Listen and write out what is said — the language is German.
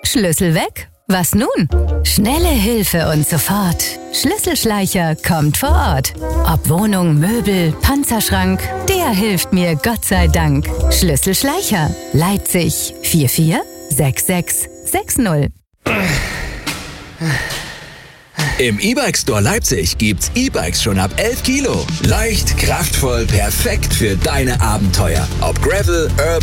Schlüssel weg? Was nun? Schnelle Hilfe und sofort. Schlüsselschleicher kommt vor Ort. Ob Wohnung, Möbel, Panzerschrank, der hilft mir Gott sei Dank. Schlüsselschleicher, Leipzig 446660. Im E-Bike Store Leipzig gibt's E-Bikes schon ab 11 Kilo. Leicht, kraftvoll, perfekt für deine Abenteuer. Ob Gravel, Urban